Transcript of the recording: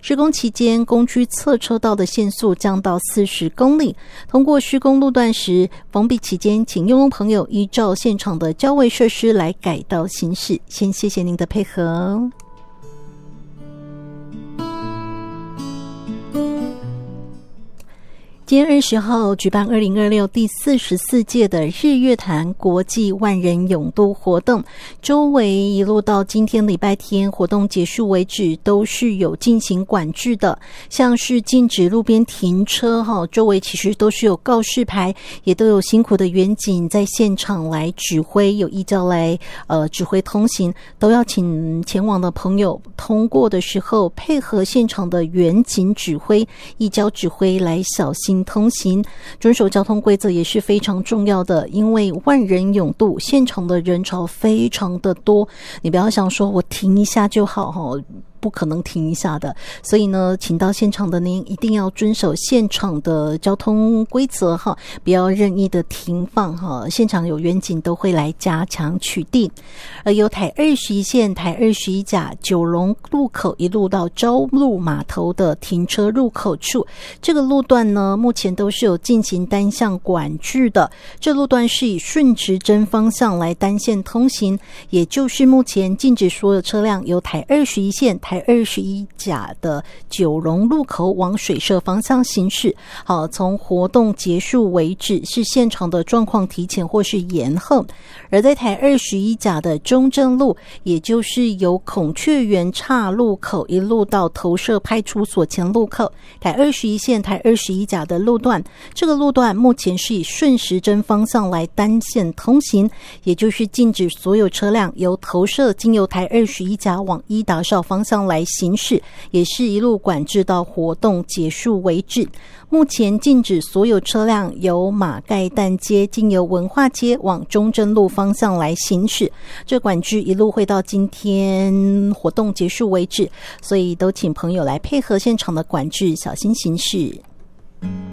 施工期间，工区侧车道的限速降到40公里。通过施工路段时，封闭期间，请用路朋友依照现场的交维设施来改道行驶。先谢谢您的配合。今天20号举办2026第44届的日月潭国际万人泳渡活动，周围一路到今天礼拜天活动结束为止都是有进行管制的，像是禁止路边停车，周围其实都是有告示牌，也都有辛苦的员警在现场来指挥，有依照来指挥通行，都要请前往的朋友通过的时候配合现场的员警指挥，依照指挥来小心通行，遵守交通规则也是非常重要的，因为万人泳渡，现场的人潮非常的多，你不要想说我停一下就好，不可能停一下的，所以呢，请到现场的您一定要遵守现场的交通规则不要任意的停放现场有员警都会来加强取缔。而由台21线、台21甲九龙路口一路到朝鹿码头的停车入口处，这个路段呢，目前都是有进行单向管制的。这路段是以顺时针方向来单线通行，也就是目前禁止所有车辆由台21线、台21甲的九龙路口往水社方向行驶。好，从活动结束为止是现场的状况提前或是延后。而在台21甲的中正路，也就是由孔雀园岔路口一路到投射派出所前路口，台21线、台21甲的路段，这个路段目前是以顺时针方向来单线通行，也就是禁止所有车辆由投射经由台21甲往伊达邵方向来行驶，也是一路管制到活动结束为止。目前禁止所有车辆由马盖蛋街经由文化街往中正路方向来行驶，这管制一路会到今天活动结束为止，所以都请朋友来配合现场的管制，小心行驶。